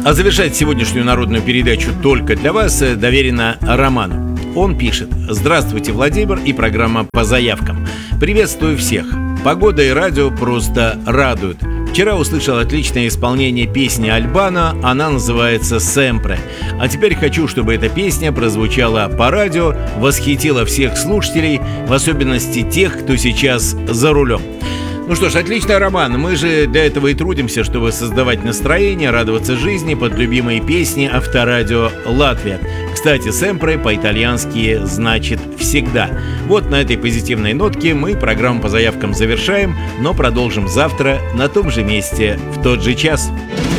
А завершать сегодняшнюю народную передачу «Только для вас» доверено Роману. Он пишет: «Здравствуйте, Владимир и программа «По заявкам». Приветствую всех. Погода и радио просто радуют. Вчера услышал отличное исполнение песни Альбано, она называется «Семпре». А теперь хочу, чтобы эта песня прозвучала по радио, восхитила всех слушателей, в особенности тех, кто сейчас за рулем». Ну что ж, отлично, Роман. Мы же для этого и трудимся, чтобы создавать настроение, радоваться жизни под любимые песни Авторадио Латвия. Кстати, «семпре» по-итальянски значит «всегда». Вот на этой позитивной нотке мы программу по заявкам завершаем, но продолжим завтра на том же месте в тот же час.